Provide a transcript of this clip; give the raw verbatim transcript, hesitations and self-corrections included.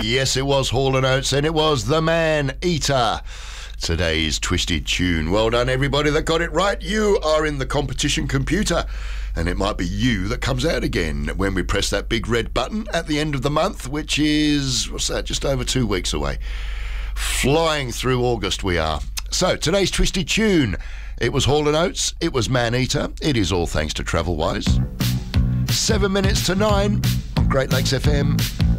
Yes, it was Hall and Oates, and it was The Man Eater. Today's Twisted Tune. Well done, everybody that got it right. You are in the competition computer, and it might be you that comes out again when we press that big red button at the end of the month, which is, what's that, just over two weeks away. Flying through August we are. So, today's Twisted Tune. It was Hall and Oates. It was Man Eater. It is all thanks to Travelwise. Seven minutes to nine on Great Lakes F M.